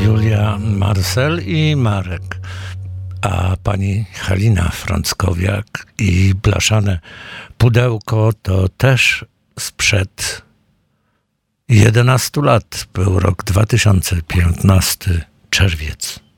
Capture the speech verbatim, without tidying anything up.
Julia Marcel i Marek, a pani Halina Frąckowiak i Blaszane Pudełko to też sprzed jedenastu lat, był rok dwa tysiące piętnasty, czerwiec.